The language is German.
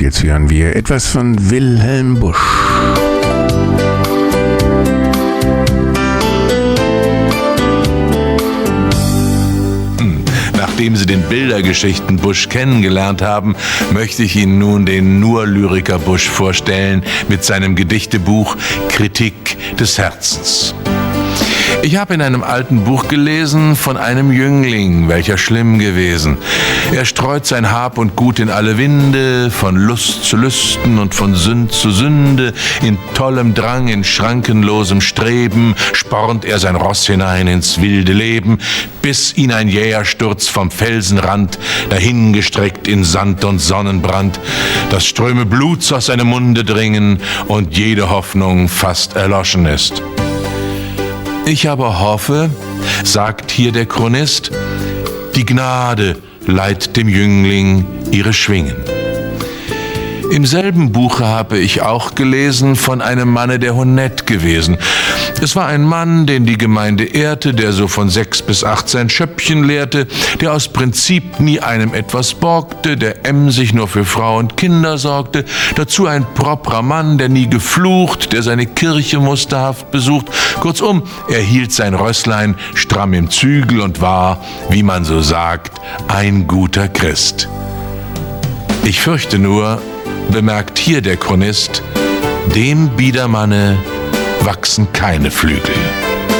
Und jetzt hören wir etwas von Wilhelm Busch. Nachdem Sie den Bildergeschichten Busch kennengelernt haben, möchte ich Ihnen nun den Nur-Lyriker Busch vorstellen mit seinem Gedichtebuch Kritik des Herzens. Ich habe in einem alten Buch gelesen von einem Jüngling, welcher schlimm gewesen. Er streut sein Hab und Gut in alle Winde, von Lust zu Lüsten und von Sünd zu Sünde. In tollem Drang, in schrankenlosem Streben spornt er sein Ross hinein ins wilde Leben, bis ihn ein jäher Sturz vom Felsenrand, dahingestreckt in Sand und Sonnenbrand, dass Ströme Bluts aus seinem Munde dringen und jede Hoffnung fast erloschen ist. Ich aber hoffe, sagt hier der Chronist, die Gnade leiht dem Jüngling ihre Schwingen. Im selben Buche habe ich auch gelesen von einem Manne, der honett gewesen. Es war ein Mann, den die Gemeinde ehrte, der so von 6 bis 18 Schöppchen lehrte, der aus Prinzip nie einem etwas borgte, der emsig nur für Frau und Kinder sorgte, dazu ein proprer Mann, der nie geflucht, der seine Kirche musterhaft besucht. Kurzum, er hielt sein Rösslein stramm im Zügel und war, wie man so sagt, ein guter Christ. Ich fürchte nur, bemerkt hier der Chronist, dem Biedermanne wachsen keine Flügel.